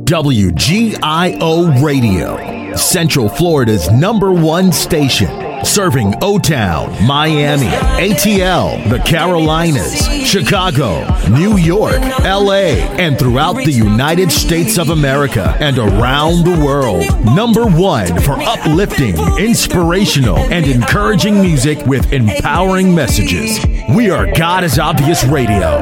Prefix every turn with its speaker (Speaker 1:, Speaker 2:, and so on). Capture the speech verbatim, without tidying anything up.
Speaker 1: W G I O Radio, Central Florida's number one station, serving O-Town, Miami, A T L, the Carolinas, Chicago, New York, L A, and throughout the United States of America and around the world. Number one for uplifting, inspirational, and encouraging music with empowering messages. We are God is Obvious Radio.